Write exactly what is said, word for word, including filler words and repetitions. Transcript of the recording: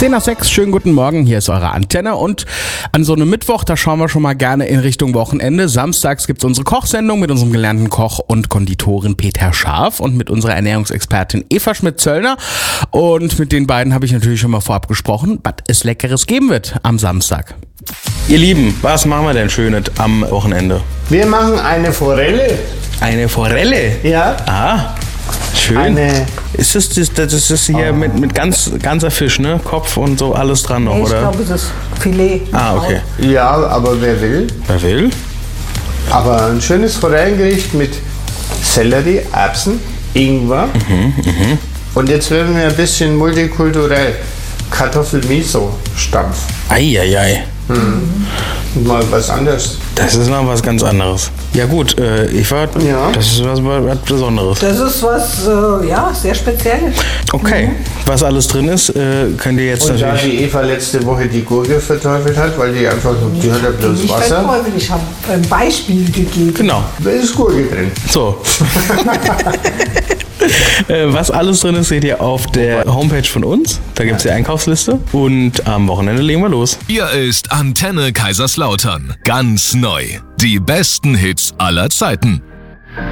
zehn nach sechs, schönen guten Morgen, hier ist eure Antenne und an so einem Mittwoch, da schauen wir schon mal gerne in Richtung Wochenende. Samstags gibt's unsere Kochsendung mit unserem gelernten Koch und Konditorin Peter Scharf und mit unserer Ernährungsexpertin Eva Schmidt-Zöllner. Und mit den beiden habe ich natürlich schon mal vorab gesprochen, was es Leckeres geben wird am Samstag. Ihr Lieben, was machen wir denn Schönes am Wochenende? Wir machen eine Forelle. Eine Forelle? Ja. Ah, schön. Eine. Ist das, das, das ist hier oh. mit, mit ganz, ganzer Fisch, ne? Kopf und so alles dran noch, nee, ich oder? Ich glaube, es ist Filet. Ah, okay. Ja, aber wer will? Wer will? Aber ein schönes Forellengericht mit Sellerie, Erbsen, Ingwer. Mhm, mh. Und jetzt werden wir ein bisschen multikulturell. Kartoffel-Miso-Stampf. Eieiei. Mhm. Mal was anderes. Das ist noch was ganz anderes. Ja gut, äh, Eva, ja. das ist was, was Besonderes. Das ist was, äh, ja, sehr Spezielles. Okay, mhm. was alles drin ist, äh, könnt ihr jetzt Und natürlich... da die Eva letzte Woche die Gurke verteufelt hat, weil die einfach so, die hat ja bloß nicht Wasser. Verteufelt, ich habe ein Beispiel gegeben. Genau. Da ist Gurke drin. So. Was alles drin ist, seht ihr auf der Homepage von uns. Da gibt es die Einkaufsliste. Und am Wochenende legen wir los. Hier ist Antenne Kaiserslautern. Ganz neu. Die besten Hits aller Zeiten.